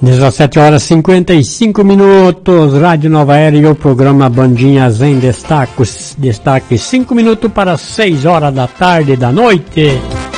17 horas 55 minutos, Rádio Nova Era e o programa Bandinhas em Destaque 5 minutos para 6 horas da tarde da noite.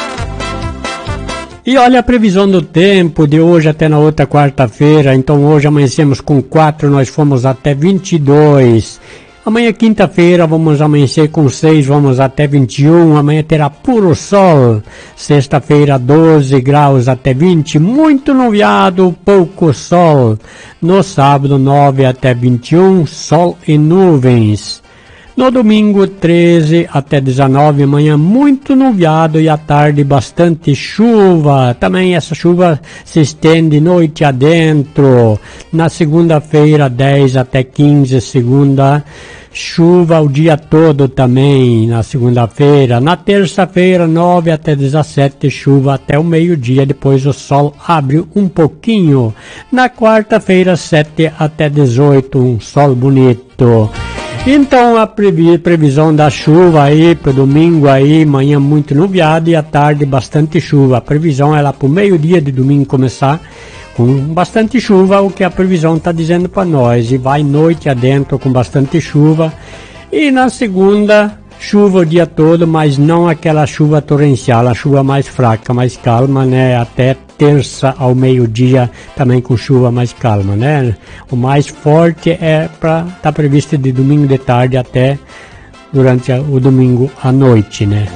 E olha a previsão do tempo de hoje até na outra quarta-feira. Então hoje amanhecemos com 4, nós fomos até 22. Amanhã quinta-feira vamos amanhecer com 6, vamos até 21, amanhã terá puro sol. Sexta-feira 12 graus até 20, muito nublado, pouco sol. No sábado 9 até 21, sol e nuvens. No domingo 13 até 19, amanhã muito nublado e à tarde bastante chuva. Também essa chuva se estende noite adentro. Na segunda-feira 10 até 15, segunda chuva o dia todo também na segunda-feira. Na terça-feira 9 até 17, chuva até o meio-dia, depois o sol abre um pouquinho. Na quarta-feira 7 até 18, um sol bonito. Então a previsão da chuva aí para domingo aí, manhã muito nublado e à tarde bastante chuva. A previsão é lá para o meio-dia de domingo começar com bastante chuva, o que a previsão está dizendo para nós. E vai noite adentro com bastante chuva. E na segunda, chuva o dia todo, mas não aquela chuva torrencial, a chuva mais fraca, mais calma, né? Até terça ao meio-dia também com chuva mais calma, né? O mais forte tá previsto de domingo de tarde até durante o domingo à noite, né?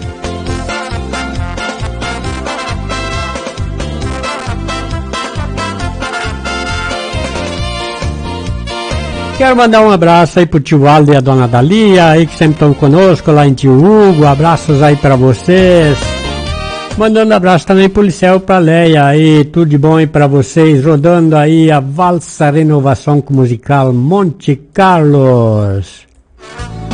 Quero mandar um abraço aí pro tio Aldo e a dona Dalia aí que sempre estão conosco lá em Tio Hugo, abraços aí pra vocês. Mandando abraço também pro Liceu, pra Leia aí, tudo de bom aí pra vocês, rodando aí a Valsa Renovação Musical Monte Carlos.